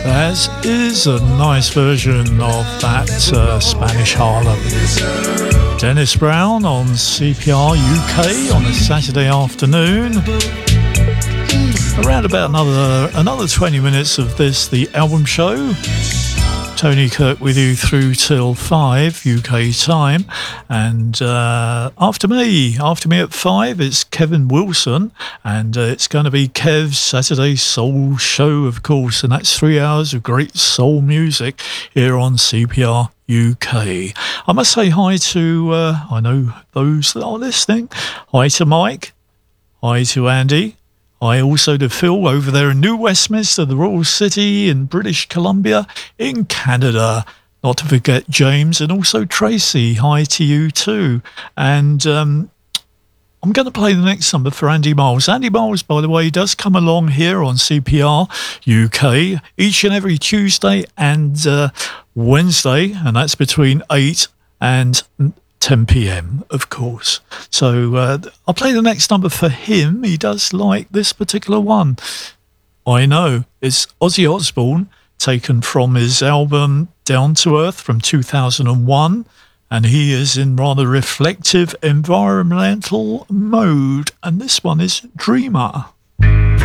As is a nice version of that Spanish Harlem. Dennis Brown on CPR UK on a Saturday afternoon. Around about another 20 minutes of this, the album show. Tony Kirk with you through till 5 UK time, and after me at 5 it's Kevin Wilson, and it's going to be Kev's Saturday Soul Show, of course, and that's 3 hours of great soul music here on CPR UK. I must say hi to I know those that are listening. Hi to Mike, hi to Andy, hi also to Phil over there in New Westminster, the Royal City in British Columbia in Canada. Not to forget James and also Tracy. Hi to you too. And I'm going to play the next number for Andy Miles. Andy Miles, by the way, does come along here on CPR UK each and every Tuesday and Wednesday, and that's between 8 and 10 p.m, of course. So I'll play the next number for him. He does like this particular one. I know. It's Ozzy Osbourne, taken from his album Down to Earth from 2001. And he is in rather reflective environmental mode. And this one is Dreamer.